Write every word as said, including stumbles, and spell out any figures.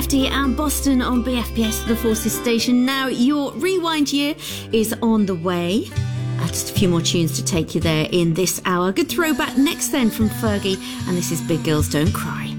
Lefty and Boston on B F P S The Forces station. Now, your rewind year is on the way. Uh, just a few more tunes to take you there in this hour. Good throwback next then from Fergie, and this is Big Girls Don't Cry.